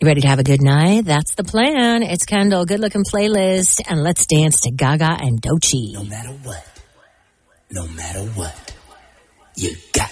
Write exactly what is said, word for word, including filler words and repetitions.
You ready to have a good night? That's the plan. It's Kendall, good looking playlist, and let's dance to Gaga and Doechii. No matter what, no matter what, you got